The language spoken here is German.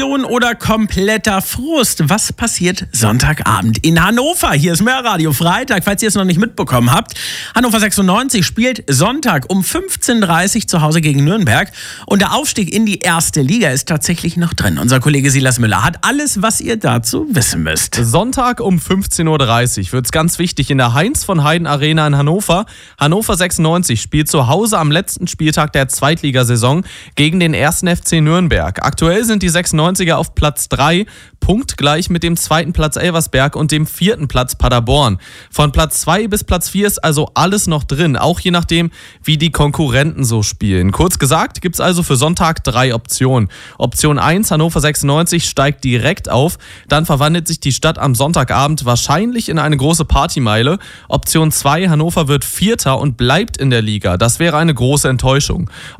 Oder kompletter Frust. Was passiert Sonntagabend in Hannover? Hier ist Mörradio Freitag, falls ihr es noch nicht mitbekommen habt. Hannover 96 spielt Sonntag um 15:30 Uhr zu Hause gegen Nürnberg. Und der Aufstieg in die erste Liga ist tatsächlich noch drin. Unser Kollege Silas Müller hat alles, was ihr dazu wissen müsst. Sonntag um 15:30 Uhr wird es ganz wichtig in der Heinz von Heiden Arena in Hannover. Hannover 96 spielt zu Hause am letzten Spieltag der Zweitligasaison gegen den 1. FC Nürnberg. Aktuell sind die 96er auf Platz 3, punktgleich mit dem zweiten Platz Elversberg und dem vierten Platz Paderborn. Von Platz 2 bis Platz 4 ist also alles noch drin, auch je nachdem, wie die Konkurrenten so spielen. Kurz gesagt, gibt es also für Sonntag 3 Optionen. Option 1, Hannover 96 steigt direkt auf, dann verwandelt sich die Stadt am Sonntagabend wahrscheinlich in eine große Partymeile. Option 2, Hannover wird Vierter und bleibt in der Liga. Das wäre eine große Enttäuschung.